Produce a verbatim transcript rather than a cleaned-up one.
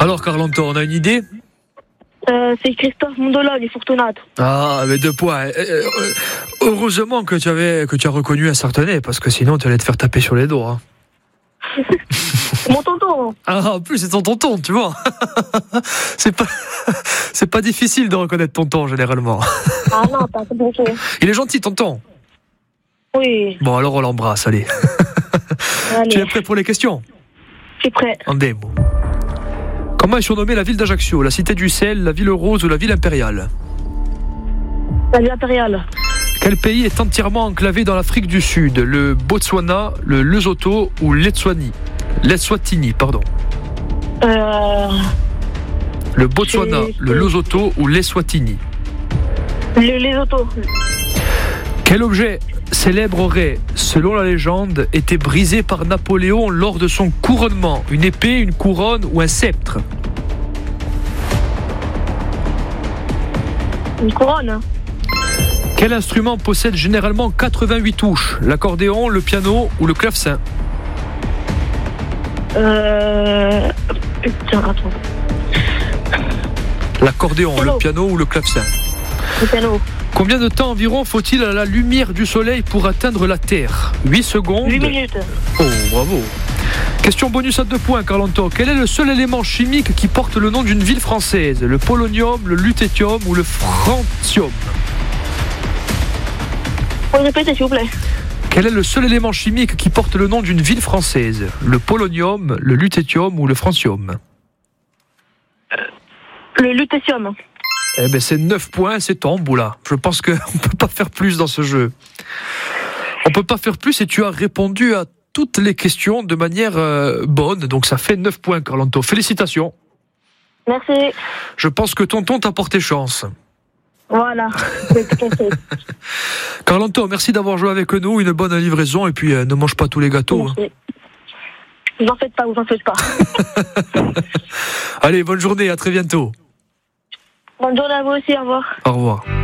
Alors, Carlento, on a une idée? Euh, c'est Christophe Mondologue et Fortunato. Ah, mais deux points. Euh, heureusement que tu avais, que tu as reconnu un Sartenay, parce que sinon tu allais te faire taper sur les doigts. Hein. Mon tonton. Ah, en plus, c'est ton tonton, tu vois. c'est pas, c'est pas difficile de reconnaître tonton, généralement. Ah non, pas compliqué. Il est gentil, tonton. Oui. Bon, alors on l'embrasse, allez. Allez. Tu es prêt pour les questions? Je suis prêt. En démo. Comment est surnommée la ville d'Ajaccio? La cité du sel, la ville rose ou la ville impériale? La ville impériale. Quel pays est entièrement enclavé dans l'Afrique du Sud? Le Botswana, le Lesotho ou l'Eswatini? L'Eswatini, pardon. Euh... Le Botswana, C'est- le Lesotho ou l'Eswatini? Les, les autos. Quel objet célèbre aurait, selon la légende, été brisé par Napoléon lors de son couronnement? Une épée, une couronne ou un sceptre? Une couronne. Quel instrument possède généralement quatre-vingt-huit touches? L'accordéon, le piano ou le clavecin? Euh... Putain, attends. L'accordéon, Piano. le piano ou le clavecin? Le piano. Combien de temps environ faut-il à la lumière du soleil pour atteindre la Terre? huit secondes. huit minutes. Oh, bravo. Question bonus à deux points, Carlento. Quel est le seul élément chimique qui porte le nom d'une ville française? Le polonium, le lutetium ou le francium? Vous pouvez répéter, s'il vous plaît. Quel est le seul élément chimique qui porte le nom d'une ville française? Le polonium, le lutetium ou le francium? Le lutécium. Eh ben c'est neuf points, c'est ton bout là. Je pense qu'on ne peut pas faire plus dans ce jeu. On peut pas faire plus et tu as répondu à toutes les questions de manière euh, bonne. Donc ça fait neuf points, Carlento. Félicitations. Merci. Je pense que tonton t'a porté chance. Voilà. C'est tout à fait. Carlento, merci d'avoir joué avec nous. Une bonne livraison et puis euh, ne mange pas tous les gâteaux. Hein. Merci. Vous en faites pas, vous en faites pas. Allez, bonne journée, à très bientôt. Bonne journée à vous aussi, au revoir. Au revoir.